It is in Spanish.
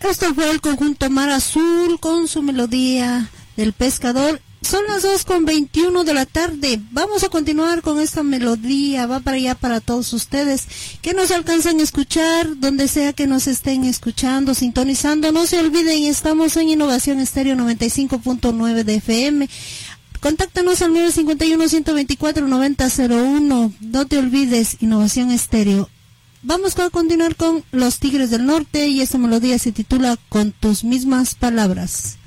Esto fue el conjunto Mar Azul con su melodía del pescador. Son las 2:21 de la tarde. Vamos a continuar con esta melodía. Va para allá para todos ustedes que nos alcanzan a escuchar, donde sea que nos estén escuchando, sintonizando. No se olviden, estamos en Innovación Estéreo 95.9 de FM. Contáctanos al 951-124-9001. No te olvides, Innovación Estéreo. Vamos a continuar con Los Tigres del Norte y esta melodía se titula Con tus mismas palabras.